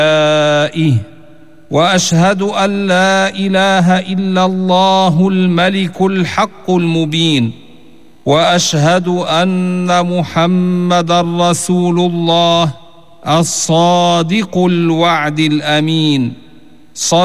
وأشهد أن لا إله إلا الله الملك الحق المبين وأشهد أن محمدًا رسول الله الصادق الوعد الأمين